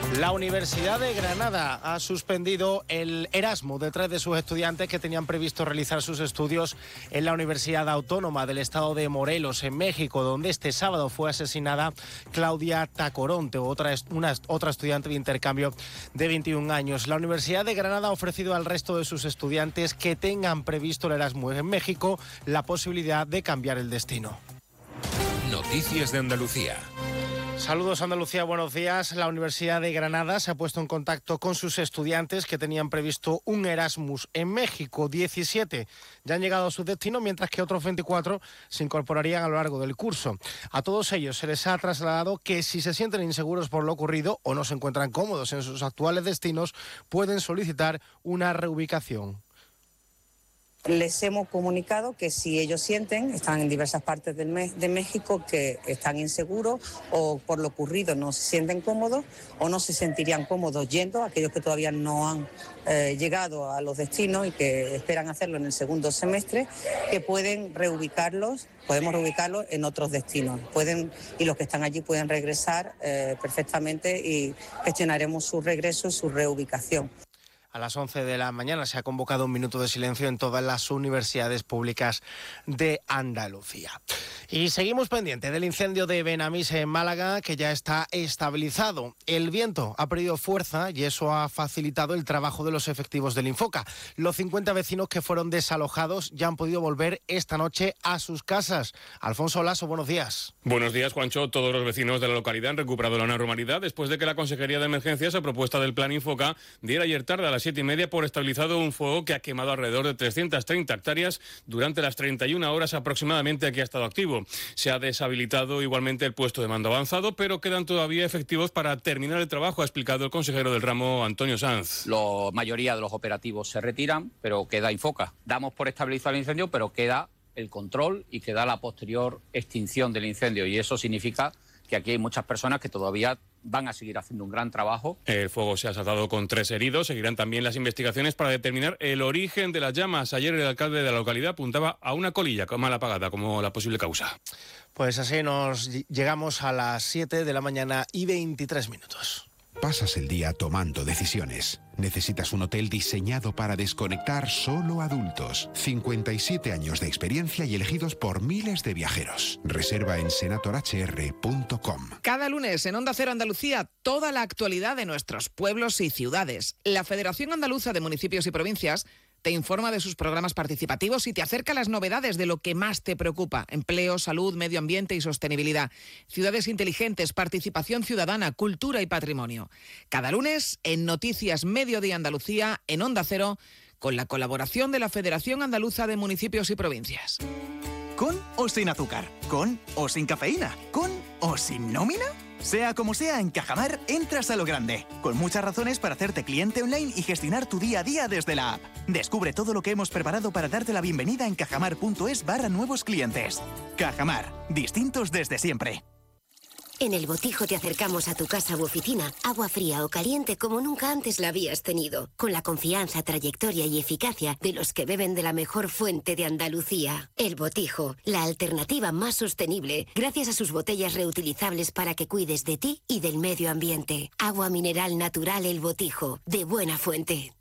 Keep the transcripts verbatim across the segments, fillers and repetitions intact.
La Universidad de Granada ha suspendido el Erasmus de tres de sus estudiantes que tenían previsto realizar sus estudios en la Universidad Autónoma del Estado de Morelos, en México, donde este sábado fue asesinada Claudia Tacoronte, otra, una, otra estudiante de intercambio de veintiún años. La Universidad de Granada ha ofrecido al resto de sus estudiantes que tengan previsto el Erasmus en México la posibilidad de cambiar el destino. Noticias de Andalucía. Saludos Andalucía, buenos días. La Universidad de Granada se ha puesto en contacto con sus estudiantes que tenían previsto un Erasmus en México. diecisiete ya han llegado a su destino, mientras que otros veinticuatro se incorporarían a lo largo del curso. A todos ellos se les ha trasladado que si se sienten inseguros por lo ocurrido o no se encuentran cómodos en sus actuales destinos, pueden solicitar una reubicación. Les hemos comunicado que si ellos sienten, están en diversas partes del me- de México, que están inseguros o por lo ocurrido no se sienten cómodos o no se sentirían cómodos yendo, aquellos que todavía no han eh, llegado a los destinos y que esperan hacerlo en el segundo semestre, que pueden reubicarlos, podemos reubicarlos en otros destinos. Pueden, y los que están allí pueden regresar eh, perfectamente y gestionaremos su regreso y su reubicación. A las once de la mañana se ha convocado un minuto de silencio en todas las universidades públicas de Andalucía. Y seguimos pendientes del incendio de Benamís en Málaga, que ya está estabilizado. El viento ha perdido fuerza y eso ha facilitado el trabajo de los efectivos del Infoca. Los cincuenta vecinos que fueron desalojados ya han podido volver esta noche a sus casas. Alfonso Lasso, buenos días. Buenos días, Juancho. Todos los vecinos de la localidad han recuperado la normalidad después de que la Consejería de Emergencias, a propuesta del Plan Infoca, diera ayer tarde a las siete y media por estabilizado un fuego que ha quemado alrededor de trescientas treinta hectáreas durante las treinta y una horas aproximadamente que ha estado activo. Se ha deshabilitado igualmente el puesto de mando avanzado, pero quedan todavía efectivos para terminar el trabajo, ha explicado el consejero del ramo, Antonio Sanz. La mayoría de los operativos se retiran, pero queda Infoca. Damos por estabilizado el incendio, pero queda el control y queda la posterior extinción del incendio, y eso significa que aquí hay muchas personas que todavía van a seguir haciendo un gran trabajo. El fuego se ha saltado con tres heridos. Seguirán también las investigaciones para determinar el origen de las llamas. Ayer el alcalde de la localidad apuntaba a una colilla mal apagada como la posible causa. Pues así nos llegamos a las siete de la mañana y veintitrés minutos. Pasas el día tomando decisiones. Necesitas un hotel diseñado para desconectar solo adultos. cincuenta y siete años de experiencia y elegidos por miles de viajeros. Reserva en senator h r punto com. Cada lunes en Onda Cero Andalucía, toda la actualidad de nuestros pueblos y ciudades. La Federación Andaluza de Municipios y Provincias te informa de sus programas participativos y te acerca las novedades de lo que más te preocupa: empleo, salud, medio ambiente y sostenibilidad, ciudades inteligentes, participación ciudadana, cultura y patrimonio. Cada lunes en Noticias Mediodía Andalucía, en Onda Cero, con la colaboración de la Federación Andaluza de Municipios y Provincias. ¿Con o sin azúcar? ¿Con o sin cafeína? ¿Con o sin nómina? Sea como sea, en Cajamar entras a lo grande, con muchas razones para hacerte cliente online y gestionar tu día a día desde la app. Descubre todo lo que hemos preparado para darte la bienvenida en cajamar.es barra nuevos clientes. Cajamar, distintos desde siempre. En El Botijo te acercamos a tu casa u oficina agua fría o caliente como nunca antes la habías tenido, con la confianza, trayectoria y eficacia de los que beben de la mejor fuente de Andalucía. El Botijo, la alternativa más sostenible, gracias a sus botellas reutilizables para que cuides de ti y del medio ambiente. Agua mineral natural El Botijo, de buena fuente.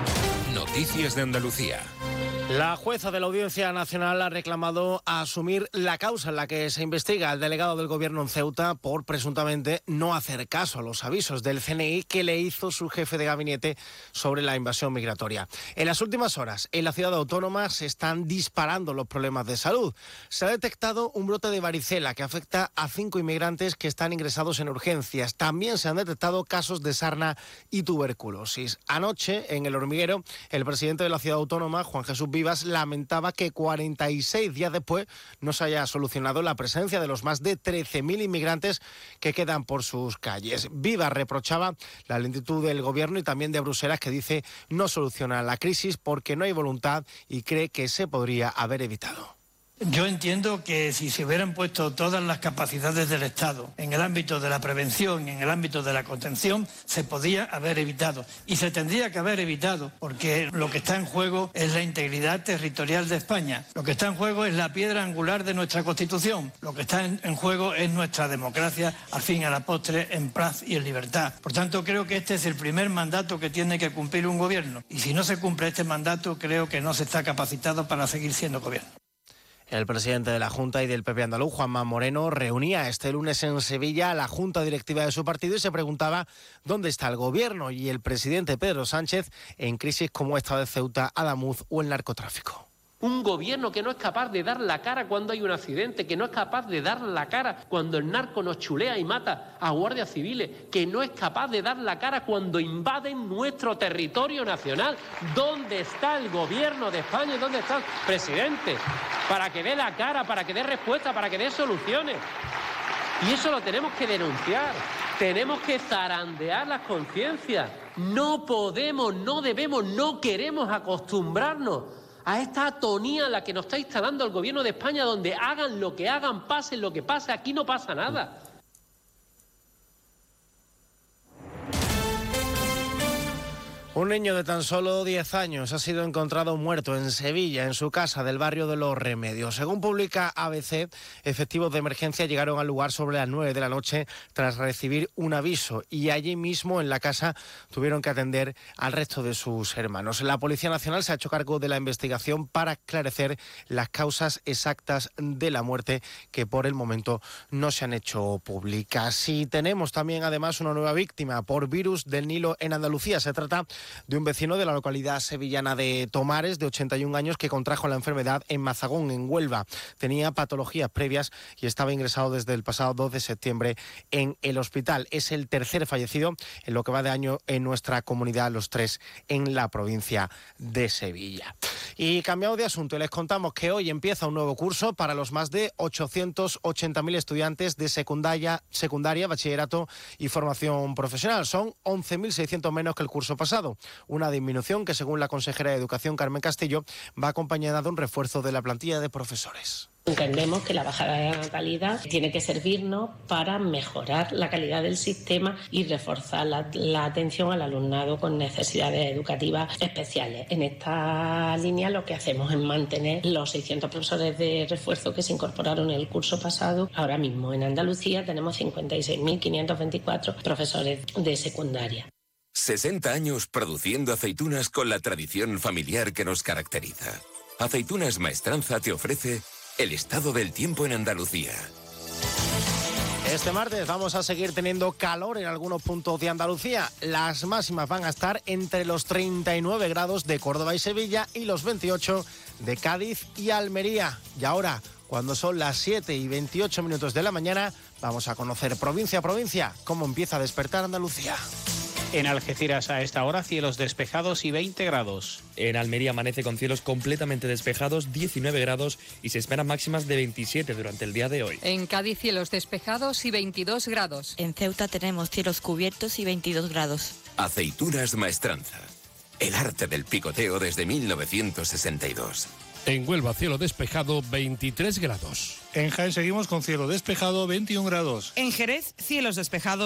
Noticias de Andalucía. La jueza de la Audiencia Nacional ha reclamado a asumir la causa en la que se investiga al delegado del Gobierno en Ceuta por presuntamente no hacer caso a los avisos del C N I que le hizo su jefe de gabinete sobre la invasión migratoria. En las últimas horas, en la ciudad autónoma se están disparando los problemas de salud. Se ha detectado un brote de varicela que afecta a cinco inmigrantes que están ingresados en urgencias. También se han detectado casos de sarna y tuberculosis. Anoche, en El Hormiguero, el presidente de la ciudad autónoma, Juan Jesús Vivas, lamentaba que cuarenta y seis días después no se haya solucionado la presencia de los más de trece mil inmigrantes que quedan por sus calles. Vivas reprochaba la lentitud del gobierno y también de Bruselas, que dice no soluciona la crisis porque no hay voluntad y cree que se podría haber evitado. Yo entiendo que si se hubieran puesto todas las capacidades del Estado en el ámbito de la prevención y en el ámbito de la contención, se podía haber evitado. Y se tendría que haber evitado, porque lo que está en juego es la integridad territorial de España. Lo que está en juego es la piedra angular de nuestra Constitución. Lo que está en, en juego es nuestra democracia, al fin y a la postre, en paz y en libertad. Por tanto, creo que este es el primer mandato que tiene que cumplir un gobierno. Y si no se cumple este mandato, creo que no se está capacitado para seguir siendo gobierno. El presidente de la Junta y del P P andaluz, Juanma Moreno, reunía este lunes en Sevilla a la Junta Directiva de su partido y se preguntaba dónde está el gobierno y el presidente Pedro Sánchez en crisis como esta de Ceuta, Adamuz o el narcotráfico. Un gobierno que no es capaz de dar la cara cuando hay un accidente, que no es capaz de dar la cara cuando el narco nos chulea y mata a guardias civiles, que no es capaz de dar la cara cuando invaden nuestro territorio nacional. ¿Dónde está el gobierno de España y dónde está el presidente? Para que dé la cara, para que dé respuesta, para que dé soluciones. Y eso lo tenemos que denunciar. Tenemos que zarandear las conciencias. No podemos, no debemos, no queremos acostumbrarnos a esta atonía en la que nos está instalando el gobierno de España, donde hagan lo que hagan, pase lo que pase, aquí no pasa nada. Un niño de tan solo diez años ha sido encontrado muerto en Sevilla, en su casa del barrio de Los Remedios. Según publica A B C, efectivos de emergencia llegaron al lugar sobre las nueve de la noche tras recibir un aviso y allí mismo en la casa tuvieron que atender al resto de sus hermanos. La Policía Nacional se ha hecho cargo de la investigación para esclarecer las causas exactas de la muerte, que por el momento no se han hecho públicas. Y tenemos también además una nueva víctima por virus del Nilo en Andalucía. Se trata de un vecino de la localidad sevillana de Tomares, de ochenta y un años, que contrajo la enfermedad en Mazagón, en Huelva. Tenía patologías previas y estaba ingresado desde el pasado dos de septiembre en el hospital. Es el tercer fallecido en lo que va de año en nuestra comunidad, los tres en la provincia de Sevilla. Y cambiamos de asunto y les contamos que hoy empieza un nuevo curso para los más de ochocientos ochenta mil estudiantes de secundaria, secundaria, bachillerato y formación profesional. Son once mil seiscientos menos que el curso pasado. Una disminución que, según la consejera de Educación, Carmen Castillo, va acompañada de un refuerzo de la plantilla de profesores. Entendemos que la bajada de natalidad tiene que servirnos para mejorar la calidad del sistema y reforzar la, la atención al alumnado con necesidades educativas especiales. En esta línea lo que hacemos es mantener los seiscientos profesores de refuerzo que se incorporaron en el curso pasado. Ahora mismo en Andalucía tenemos cincuenta y seis mil quinientos veinticuatro profesores de secundaria. sesenta años produciendo aceitunas con la tradición familiar que nos caracteriza. Aceitunas Maestranza te ofrece el estado del tiempo en Andalucía. Este martes vamos a seguir teniendo calor en algunos puntos de Andalucía. Las máximas van a estar entre los treinta y nueve grados de Córdoba y Sevilla y los veintiocho de Cádiz y Almería. Y ahora, cuando son las siete y veintiocho minutos de la mañana, vamos a conocer provincia a provincia cómo empieza a despertar Andalucía. En Algeciras a esta hora cielos despejados y veinte grados. En Almería amanece con cielos completamente despejados, diecinueve grados, y se esperan máximas de veintisiete durante el día de hoy. En Cádiz cielos despejados y veintidós grados. En Ceuta tenemos cielos cubiertos y veintidós grados. Aceitunas Maestranza. El arte del picoteo desde mil novecientos sesenta y dos. En Huelva cielo despejado, veintitrés grados. En Jaén seguimos con cielo despejado, veintiún grados. En Jerez cielos despejados.